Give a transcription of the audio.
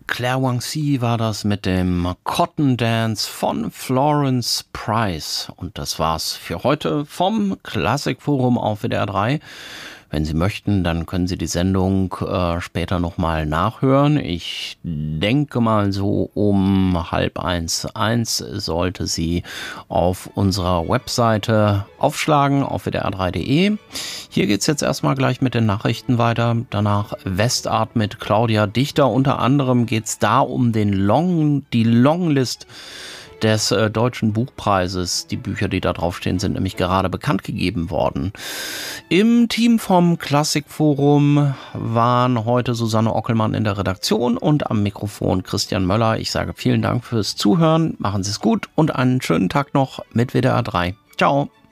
Claire Wang-Si war das mit dem Cotton Dance von Florence Price. Und das war's für heute vom Klassikforum auf WDR 3. Wenn Sie möchten, dann können Sie die Sendung später nochmal nachhören. Ich denke mal so um 12:30 sollte sie auf unserer Webseite aufschlagen, auf wdr3.de. Hier geht's jetzt erstmal gleich mit den Nachrichten weiter. Danach Westart mit Claudia Dichter. Unter anderem geht's da um die Longlist des Deutschen Buchpreises. Die Bücher, die da draufstehen, sind nämlich gerade bekannt gegeben worden. Im Team vom Klassikforum waren heute Susanne Ockelmann in der Redaktion und am Mikrofon Christian Möller. Ich sage vielen Dank fürs Zuhören, machen Sie es gut und einen schönen Tag noch mit WDR 3. Ciao!